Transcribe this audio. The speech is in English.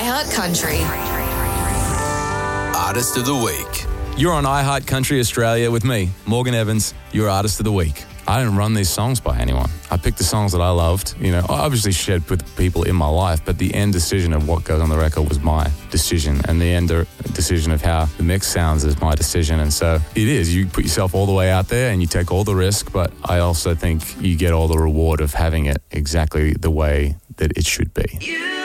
iHeart Country. Artist of the Week. You're on iHeart Country Australia with me, Morgan Evans, your Artist of the Week. I didn't run these songs by anyone. I picked the songs that I loved. You know, I obviously shared with people in my life, but the end decision of what goes on the record was my decision, and the end decision of how the mix sounds is my decision. And so it is. You put yourself all the way out there and you take all the risk, but I also think you get all the reward of having it exactly the way that it should be.